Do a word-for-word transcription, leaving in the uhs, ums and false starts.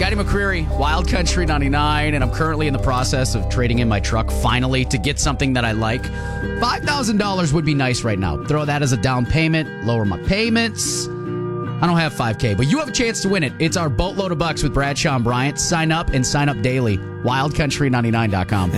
Scotty McCreery, Wild Country ninety-nine, and I'm currently in the process of trading in my truck finally to get something that I like. five thousand dollars would be nice right now. Throw that as a down payment, lower my payments. I don't have five K, but you have a chance to win it. It's our boatload of bucks with Bradshaw and Bryant. Sign up and sign up daily. wild country ninety-nine dot com.